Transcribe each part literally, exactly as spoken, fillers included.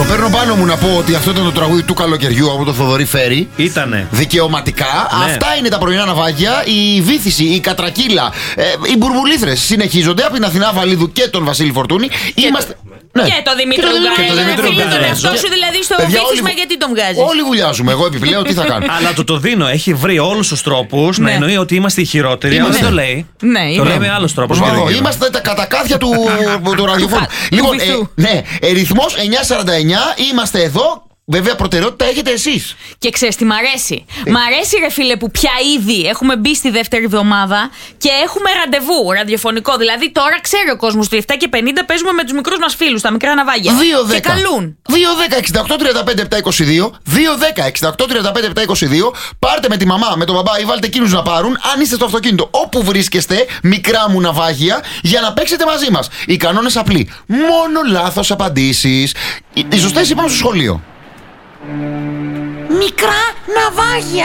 Το παίρνω πάνω μου να πω ότι αυτό ήταν το τραγούδι του καλοκαιριού από το Θοδωρή Φέρη. Ήτανε. Δικαιωματικά. Ναι. Αυτά είναι τα πρωινά ναυάγια. Η Βύθιση, η Κατρακύλα, ε, οι Μπουρμπουλήθρες συνεχίζονται από την Αθηνά Βαλίδου και τον Βασίλη Φορτούνη. Και Είμαστε. Το... Ναι. Και το Δημήτρη Γκάι. Τον εαυτό σου δηλαδή στο βύθισμα, γιατί τον βγάζει. Όλοι βουλιάζουμε. Εγώ επιπλέον τι θα κάνω. Αλλά το το δίνω. Έχει βρει όλους τους τρόπους να εννοεί ότι είμαστε οι χειρότεροι. Αλλά δεν το λέει. Ναι, το λέει με άλλους τρόπους. Είμαστε τα κατακάθια του ραδιοφώνου. Λοιπόν, ναι, ρυθμός εννιά σαράντα εννιά. Είμαστε εδώ. Βέβαια, προτεραιότητα έχετε εσείς. Και ξέρεις τι μ' αρέσει. Ε. Μ' αρέσει, ρε φίλε, που πια ήδη έχουμε μπει στη δεύτερη εβδομάδα και έχουμε ραντεβού ραδιοφωνικό. Δηλαδή, τώρα ξέρει ο κόσμος ότι επτά και πενήντα παίζουμε με τους μικρούς μας φίλους, τα μικρά ναυάγια. δύο δέκα. Και καλούν. δύο δέκα εξήντα οκτώ τριάντα πέντε επτά είκοσι δύο. δύο δέκα εξήντα οκτώ τριάντα πέντε επτά είκοσι δύο. Πάρτε με τη μαμά, με τον μπαμπά ή βάλτε εκείνους να πάρουν. Αν είστε στο αυτοκίνητο, όπου βρίσκεστε, μικρά μου ναυάγια, για να παίξετε μαζί μας. Οι κανόνες απλοί. Μόνο λάθος απαντήσεις. Οι σωστές είπαμε στο σχολείο. Μικρά ναυάγια.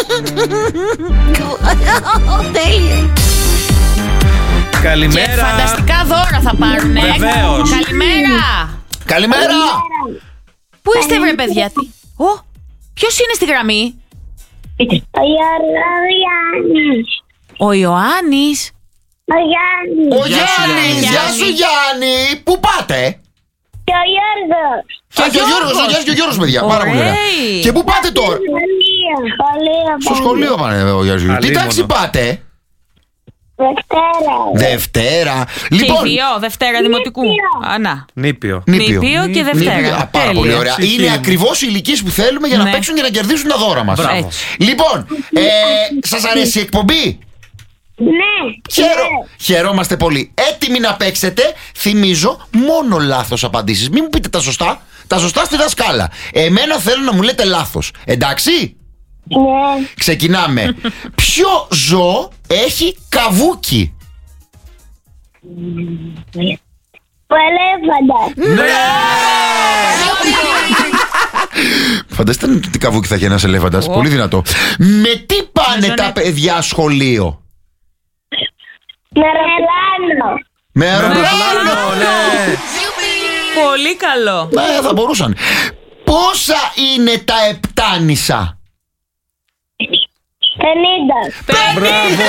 Τέλεια. Καλημέρα. Και φανταστικά δώρα θα πάρουνε. Βεβαίως. Καλημέρα. Καλημέρα. Πού είστε, βρε παιδιά? Ω, ποιος είναι στη γραμμή? Ο Γιάννης. Ο Ιωάννης. Ο Γιάννης. Ο Γιάννης. Γεια σου, Γιάννη. Πού πάτε? Και ο Γιώργος. Α, και ο Γιώργος, γεια σου και ο Γιώργος, παιδιά. Πάρα πολύ ωραία. Και πού πάτε τώρα? Στο σχολείο πάνε ο Γιώργος. Τι τάξη πάτε? Δευτέρα. Δευτέρα. Λοιπόν. Και οι δύο, Δευτέρα Δημοτικού. Ανά. Νήπιο. Νήπιο και Δευτέρα. Πάρα πολύ ωραία. Είναι ακριβώς οι ηλικίες που θέλουμε για να παίξουν και να κερδίσουν τα δώρα μας. Λοιπόν, σας αρέσει η εκπομπή? Ναι. Χαίρο... Χαιρόμαστε πολύ. Έτοιμοι να παίξετε. Θυμίζω, μόνο λάθος απαντήσεις. Μην μου πείτε τα σωστά. Τα σωστά στη δασκάλα. Εμένα θέλω να μου λέτε λάθος. Εντάξει? Ναι. Ξεκινάμε. Ποιο ζώο έχει καβούκι? Ο ελέφαντας. Ναι. Φανταστείτε τι καβούκι θα έχει ένας ελέφαντας. Πολύ δυνατό. Με τι πάνε τα παιδιά σχολείο? Με αεροπλάνο. Με αεροπλάνο, ναι. Πολύ καλό. Ναι, θα μπορούσαν. Πόσα είναι τα επτάνησα? πενήντα.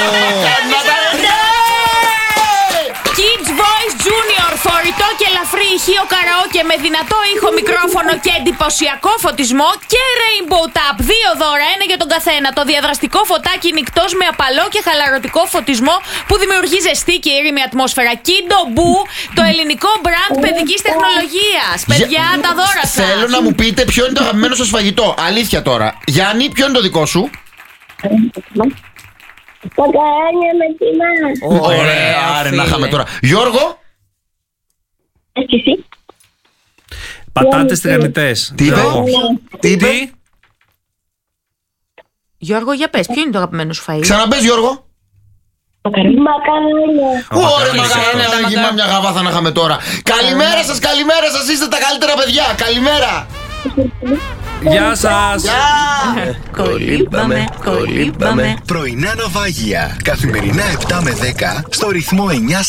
Kids Voice Junior, φορητό και ελαφρύ ηχείο καραόκε με δυνατό ήχο, μικρόφωνο και εντυπωσιακό φωτισμό και Rainbow Tap. Δύο δώρα, ένα για τον καθένα. Το διαδραστικό φωτάκι νυκτός με απαλό και χαλαρωτικό φωτισμό που δημιουργεί ζεστή και ήρεμη ατμόσφαιρα. Kindo Boo, το ελληνικό brand παιδικής τεχνολογίας. Παιδιά, τα δώρα σας. Θέλω να μου πείτε ποιο είναι το αγαπημένο σας φαγητό. Αλήθεια τώρα. Γιάννη, ποιο είναι το δικό σου? Μακαρόνια με τιμά. Ωραία, άρε να είχαμε τώρα. Γιώργο. Εσύ. Πατάτες τηγανιτές. Τι είπε? Τι είπε? Γιώργο, για πες, ποιο είναι το αγαπημένο σου φαΐ? Ξαναπες, Γιώργο. Μακαρόνια. Ωραία, μακαρόνια. Μια γαβάθα να είχαμε τώρα. Καλημέρα σας, καλημέρα σας. Είστε τα καλύτερα παιδιά. Καλημέρα. Γεια σας. Κολύμπαμε, κολύμπαμε. Πρωινά ναυάγια. Καθημερινά επτά με δέκα στο ρυθμό εννιά.